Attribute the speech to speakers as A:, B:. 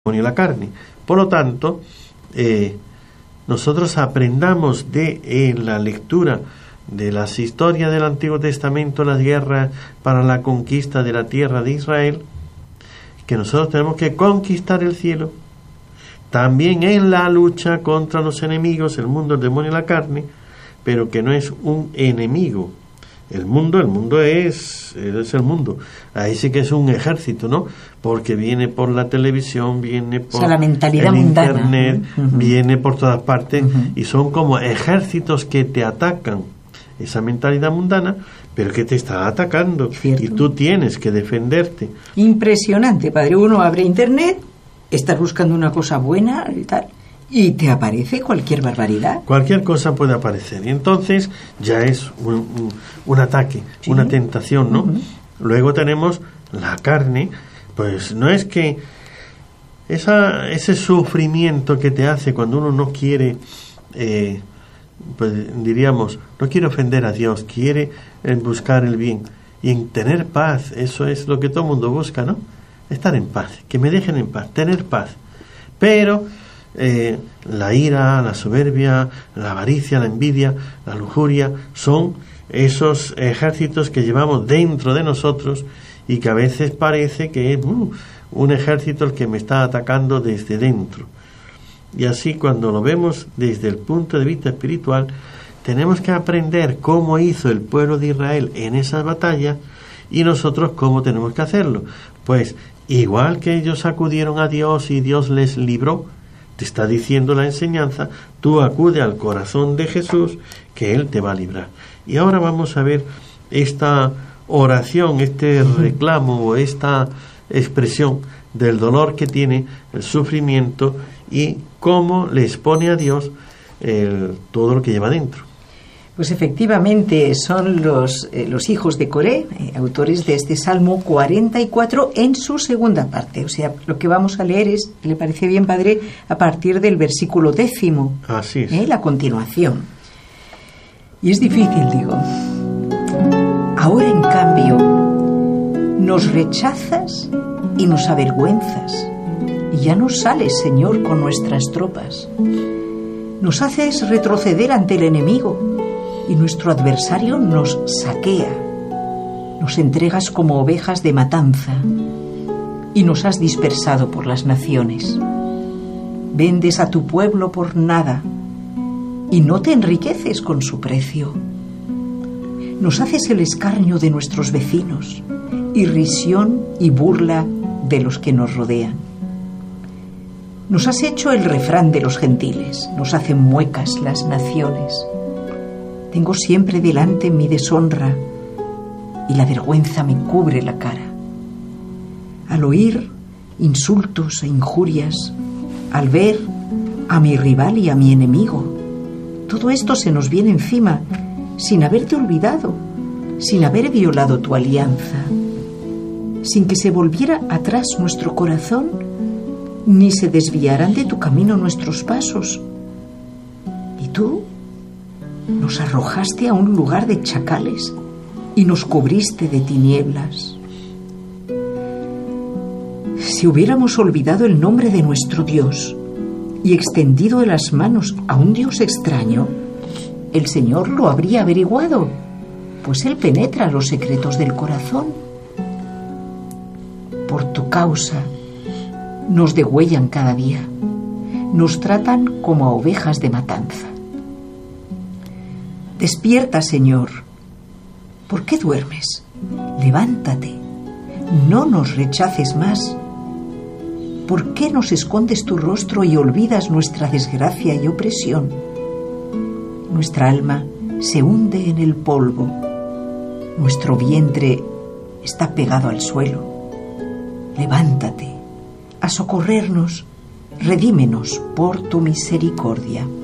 A: y la carne. Por lo tanto, nosotros aprendamos en la lectura de las historias del Antiguo Testamento, las guerras para la conquista de la tierra de Israel, que nosotros tenemos que conquistar el cielo. También en la lucha contra los enemigos, el mundo, el demonio y la carne, pero que no es un enemigo. El mundo es el mundo. Ahí sí que es un ejército, ¿no? Porque viene por la televisión, viene por
B: la mentalidad
A: el
B: mundana.
A: internet, viene por todas partes, y son como ejércitos que te atacan. Esa mentalidad mundana, pero que te está atacando.
B: ¿Cierto?
A: Y tú tienes que defenderte.
B: Impresionante, padre. Uno abre internet, estás buscando una cosa buena y tal, y te aparece cualquier barbaridad.
A: Cualquier cosa puede aparecer. Y entonces ya es un ataque, ¿sí? Una tentación, ¿no? Luego tenemos la carne. Pues no es que ese sufrimiento que te hace cuando uno no quiere, pues diríamos, no quiere ofender a Dios, quiere buscar el bien y en tener paz. Eso es lo que todo el mundo busca, ¿no? Estar en paz, que me dejen en paz, tener paz. Pero la ira, la soberbia, la avaricia, la envidia, la lujuria son esos ejércitos que llevamos dentro de nosotros y que a veces parece que es un ejército el que me está atacando desde dentro. Y así, cuando lo vemos desde el punto de vista espiritual, tenemos que aprender cómo hizo el pueblo de Israel en esas batallas y nosotros cómo tenemos que hacerlo. Pues igual que ellos acudieron a Dios y Dios les libró, te está diciendo la enseñanza, tú acude al corazón de Jesús, que Él te va a librar. Y ahora vamos a ver esta oración, este reclamo o esta expresión del dolor que tiene, el sufrimiento, y cómo le expone a Dios todo lo que lleva dentro.
B: Pues efectivamente son los hijos de Coré, autores de este Salmo 44 en su segunda parte. O sea, lo que vamos a leer es, ¿le parece bien, padre?, a partir del versículo 10.
A: Así es.
B: La continuación. Y es difícil, digo. Ahora, en cambio, nos rechazas y nos avergüenzas. Y ya no sales, Señor, con nuestras tropas. Nos haces retroceder ante el enemigo. Y nuestro adversario nos saquea. Nos entregas como ovejas de matanza y nos has dispersado por las naciones. Vendes a tu pueblo por nada y no te enriqueces con su precio. Nos haces el escarnio de nuestros vecinos, irrisión y burla de los que nos rodean. Nos has hecho el refrán de los gentiles, nos hacen muecas las naciones. Tengo siempre delante mi deshonra y la vergüenza me cubre la cara. Al oír insultos e injurias, al ver a mi rival y a mi enemigo, todo esto se nos viene encima sin haberte olvidado, sin haber violado tu alianza, sin que se volviera atrás nuestro corazón, ni se desviaran de tu camino nuestros pasos. Y tú nos arrojaste a un lugar de chacales y nos cubriste de tinieblas. Si hubiéramos olvidado el nombre de nuestro Dios y extendido las manos a un Dios extraño, el Señor lo habría averiguado, pues Él penetra los secretos del corazón. Por tu causa nos degüellan cada día, nos tratan como a ovejas de matanza. Despierta, Señor. ¿Por qué duermes? Levántate. No nos rechaces más. ¿Por qué nos escondes tu rostro y olvidas nuestra desgracia y opresión? Nuestra alma se hunde en el polvo. Nuestro vientre está pegado al suelo. Levántate a socorrernos. Redímenos por tu misericordia.